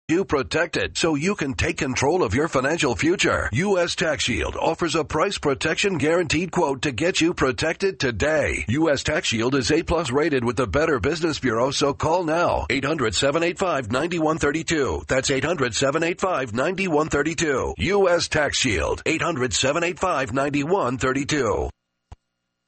You protected so you can take control of your financial future. U.S. Tax Shield offers a price protection guaranteed quote to get you protected today. U.S. Tax Shield is A+ rated with the Better Business Bureau, so call now. 800-785-9132. That's 800-785-9132. U.S. Tax Shield. 800-785-9132.